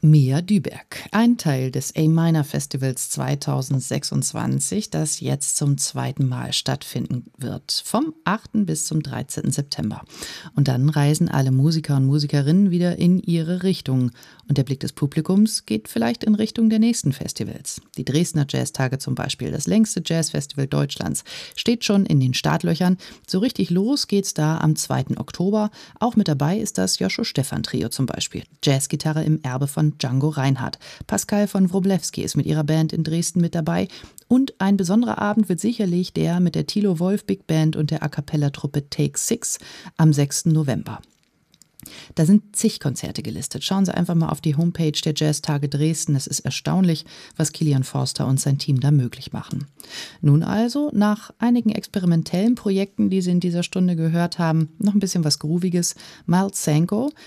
Mia Düberg, ein Teil des A-Minor Festivals 2026, das jetzt zum zweiten Mal stattfinden wird, vom 8. bis zum 13. September. Und dann reisen alle Musiker und Musikerinnen wieder in ihre Richtung. Und der Blick des Publikums geht vielleicht in Richtung der nächsten Festivals. Die Dresdner Jazztage zum Beispiel, das längste Jazzfestival Deutschlands, steht schon in den Startlöchern. So richtig los geht's da am 2. Oktober. Auch mit dabei ist das Joshua-Stephan-Trio zum Beispiel. Jazzgitarre im Erbe von Django Reinhardt. Pascal von Wroblewski ist mit ihrer Band in Dresden mit dabei. Und ein besonderer Abend wird sicherlich der mit der Thilo Wolf Big Band und der A-Cappella-Truppe Take 6 am 6. November. Da sind zig Konzerte gelistet. Schauen Sie einfach mal auf die Homepage der Jazztage Dresden. Es ist erstaunlich, was Kilian Forster und sein Team da möglich machen. Nun also, nach einigen experimentellen Projekten, die Sie in dieser Stunde gehört haben, noch ein bisschen was Grooviges. Miles Sanko